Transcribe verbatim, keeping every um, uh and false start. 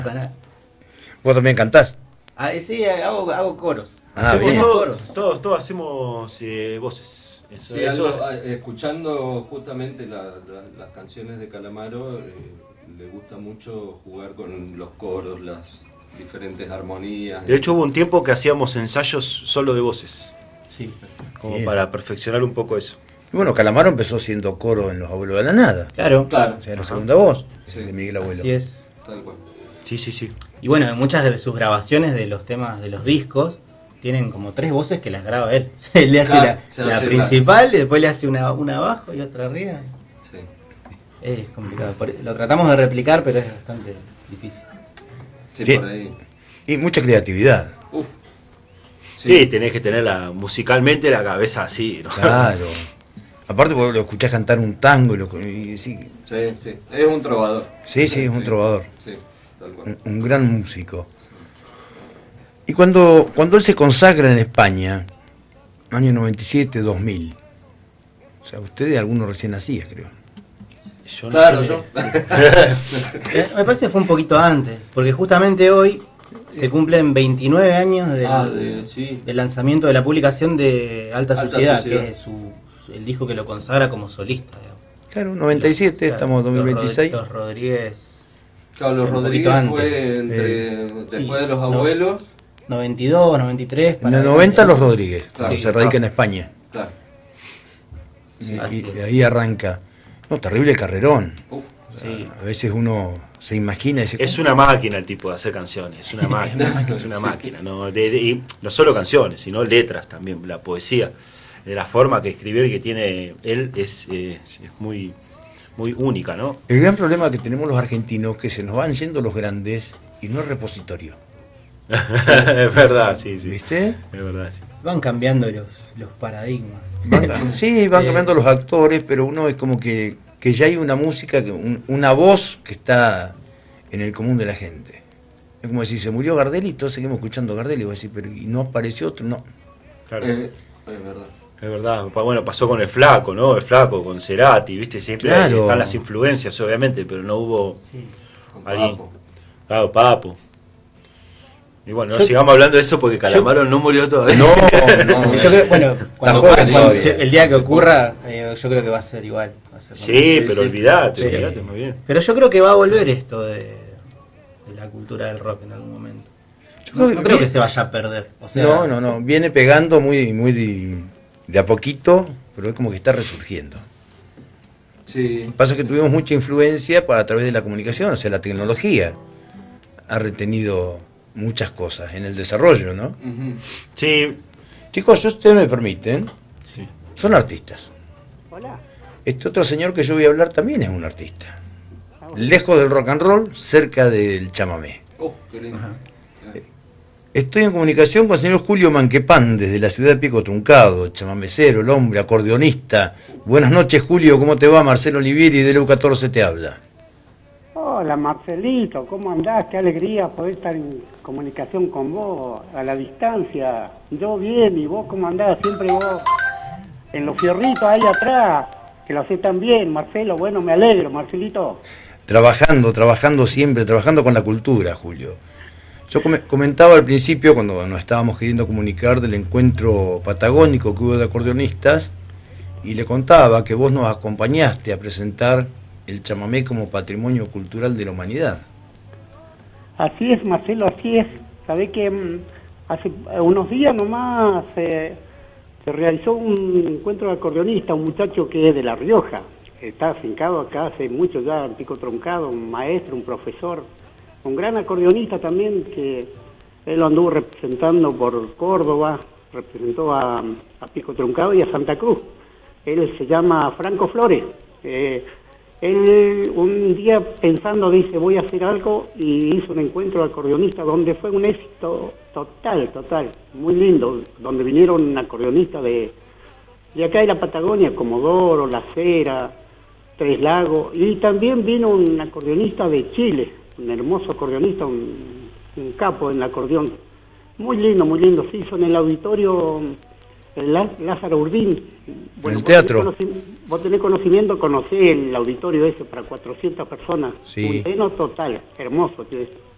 ¿Vos también cantás? Ah, sí, hago, hago coros. Ah, hacemos bien. todos, todos, todos hacemos eh, voces. Eso, Sí, eso- algo, eh, escuchando justamente la- la- las canciones de Calamaro, eh, le gusta mucho jugar con los coros, las diferentes armonías. De hecho hubo un tiempo que hacíamos ensayos solo de voces, Sí. como Bien. para perfeccionar un poco eso. Y bueno, Calamaro empezó siendo coro en Los Abuelos de la Nada. Claro. Claro, O sea, la segunda voz Sí. de Miguel Abuelo. Así es. tal cual. Sí, sí, sí. Y bueno, en muchas de sus grabaciones de los temas de los discos tienen como tres voces que las graba él. Él le hace Claro, la, se la hace principal y después le hace una, una abajo y otra arriba. Sí. Es complicado. Por- Lo tratamos de replicar, pero es bastante difícil. Sí, Sí. por ahí. Y mucha creatividad. Uf. Sí, tenés que tener la, musicalmente la cabeza así, ¿no? Claro. Aparte vos lo escuchás cantar un tango y, lo, y sí, Sí, sí. Es un trovador. sí, sí, es un trovador. Sí, tal cual. Un, un gran músico. Y cuando, cuando él se consagra en España, año noventa y siete, dos mil, o sea, ustedes algunos recién nacían, creo. Yo no Claro, sé. yo. Eh, Me parece que fue un poquito antes, porque justamente hoy se cumplen veintinueve años del, Ah, de- sí. del lanzamiento de la publicación de Alta, Alta Sociedad, Sociedad. que es su, el disco que lo consagra como solista. digamos. Claro, noventa y siete, Claro, estamos en dos mil veintiséis. Los, Rod- los Rodríguez, Claro, los Un Rodríguez poquito fue antes. entre, Sí. después Sí, de los no. abuelos. noventa y dos, noventa y tres. En el noventa los Rodríguez, cuando Sí, se radica claro. en España. Claro. Y, así y es. de ahí arranca. No, terrible carrerón. Uf. Sí. A veces uno se imagina y dice, Es una máquina el tipo de hacer canciones, es una máquina, es una máquina, ¿no? De- de- y no solo canciones, sino letras también, la poesía, de la forma que escribir que tiene él es, eh, es muy, muy única, ¿no? el gran problema que tenemos los argentinos que se nos van yendo los grandes y no es repositorio. Es verdad, sí, sí. ¿Viste? Es verdad, sí. Van cambiando los, los paradigmas. Van- sí, van Eh, cambiando los actores, pero uno es como que, que ya hay una música, que- un- una voz que está en el común de la gente. Es como decir, se murió Gardel y todos seguimos escuchando Gardel y vos decís, pero ¿y no apareció otro? No. Claro. Eh, es verdad. Es verdad, Pa- bueno, pasó con el Flaco, ¿no? El Flaco, con Cerati, ¿viste? Siempre Claro. están las influencias, obviamente, pero no hubo Sí. Con alguien. Papo. Claro, Papo. Y bueno, no Yo- sigamos hablando de eso porque Calamaro no murió todavía. No, no, Yo creo, bueno, cuando, joven cuando todavía. se- el día que ocurra, eh, yo creo que va a ser igual. va a ser lo Sí, mismo. pero sí. olvidate, Sí. olvidate, muy bien. Pero yo creo que va a volver esto de, de la cultura del rock en algún momento. Yo No, creo que no creo que vi- se vaya a perder. O sea, no, no, no. Viene pegando muy, muy de, de a poquito, pero es como que está resurgiendo. Sí. Lo que pasa es que tuvimos mucha influencia para, a través de la comunicación, o sea, la tecnología ha retenido muchas cosas en el desarrollo, ¿no? Ujú. Sí, Chicos, si ustedes me permiten, sí. son artistas. Hola. Este otro señor que yo voy a hablar también es un artista. Lejos del rock and roll, cerca del chamamé. Oh, qué lindo. Ajá. Estoy en comunicación con el señor Julio Manquepán, desde la ciudad de Pico Truncado, chamamecero, el hombre, acordeonista. Buenas noches, Julio, ¿cómo te va? Marcelo Olivieri, de L U catorce te habla. Hola Marcelito, ¿cómo andás? Qué alegría poder estar en comunicación con vos a la distancia. Yo bien, y vos cómo andás, siempre vos en los fierritos ahí atrás, que lo hacés tan bien, Marcelo. Bueno, me alegro, Marcelito. Trabajando, trabajando siempre, trabajando con la cultura, Julio. Yo come- comentaba al principio, cuando nos estábamos queriendo comunicar del encuentro patagónico que hubo de acordeonistas, y le contaba que vos nos acompañaste a presentar el chamamé como patrimonio cultural de la humanidad. Así es, Marcelo, así es. Sabés que mm, hace eh, unos días nomás eh, se realizó un encuentro de acordeonistas, un muchacho que es de La Rioja. Está afincado acá hace mucho ya, en Pico Truncado, un maestro, un profesor, un gran acordeonista también, que él lo anduvo representando por Córdoba, representó a, a Pico Truncado y a Santa Cruz. Él se llama Franco Flores. Eh, Él un día pensando dice voy a hacer algo y hizo un encuentro de acordeonistas donde fue un éxito total, total, muy lindo, donde vinieron acordeonistas de, de acá de la Patagonia, Comodoro, La Cera, Tres Lagos, y también vino un acordeonista de Chile, un hermoso acordeonista, un, un capo en el acordeón, muy lindo, muy lindo, se hizo en el auditorio el Lá- Lázaro Urdín. El vos teatro. tenés conoci- Vos tenés conocimiento, conocés el auditorio ese para cuatrocientas personas. Sí. Un lleno total, hermoso que es.